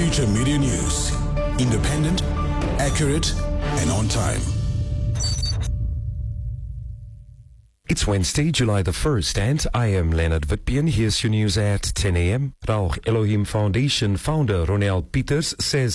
Future Media News. Independent, accurate, and on time. It's Wednesday, July the 1st, and I am Leonard Witbian. Here's your news at 10 a.m. Rauch Elohim Foundation founder Ronel Peters says